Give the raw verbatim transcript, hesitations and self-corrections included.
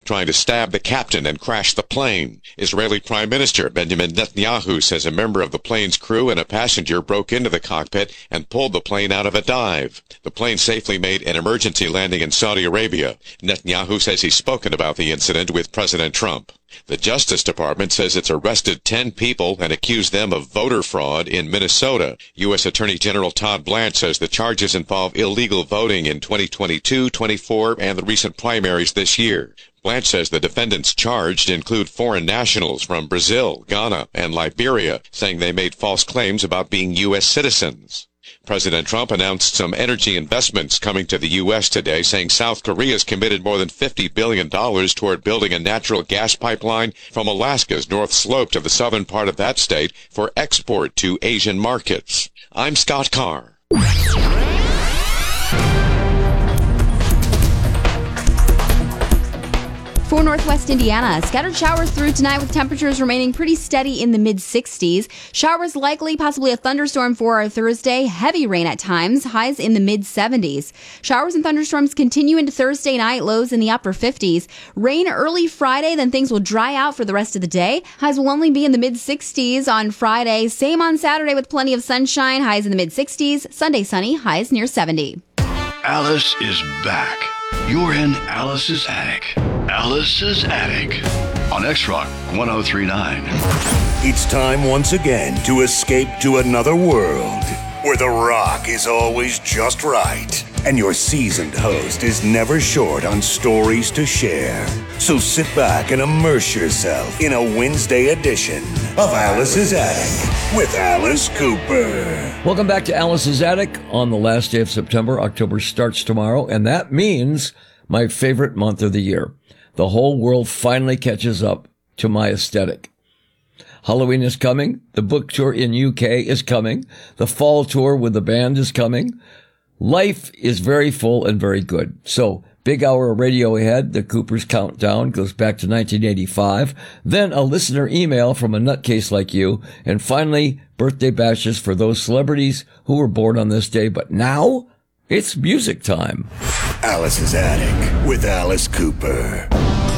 trying to stab the captain and crash the plane. Israeli Prime Minister Benjamin Netanyahu says a member of the plane's crew and a passenger broke into the cockpit and pulled the plane out of a dive. The plane safely made an emergency landing in Saudi Arabia. Netanyahu says he's spoken about the incident with President Trump. The Justice Department says it's arrested ten people and accused them of voter fraud in Minnesota. U S Attorney General Todd Blanche says the charges involve illegal voting in twenty twenty-two, twenty-four, and the recent primaries this year. Blanche says the defendants charged include foreign nationals from Brazil, Ghana, and Liberia, saying they made false claims about being U S citizens. President Trump announced some energy investments coming to the U S today, saying South Korea's committed more than fifty billion dollars toward building a natural gas pipeline from Alaska's North Slope to the southern part of that state for export to Asian markets. I'm Scott Carr. For Northwest Indiana, scattered showers through tonight with temperatures remaining pretty steady in the mid sixties. Showers likely, possibly a thunderstorm for our Thursday. Heavy rain at times, highs in the mid seventies. Showers and thunderstorms continue into Thursday night, lows in the upper fifties. Rain early Friday, then things will dry out for the rest of the day. Highs will only be in the mid sixties on Friday. Same on Saturday with plenty of sunshine, highs in the mid sixties. Sunday sunny, highs near seventy. Alice is back. You're in Alice's Attic. Alice's Attic on X-Rock one oh three point nine. It's time once again to escape to another world where the rock is always just right and your seasoned host is never short on stories to share. So sit back and immerse yourself in a Wednesday edition of Alice's Attic with Alice Cooper. Welcome back to Alice's Attic on the last day of September. October starts tomorrow, and that means my favorite month of the year. The whole world finally catches up to my aesthetic. Halloween is coming. The book tour in U K is coming. The fall tour with the band is coming. Life is very full and very good. So, big hour of radio ahead. The Cooper's Countdown goes back to nineteen eighty-five. Then a listener email from a nutcase like you. And finally, birthday bashes for those celebrities who were born on this day. But now, it's music time. Alice's Attic with Alice Cooper.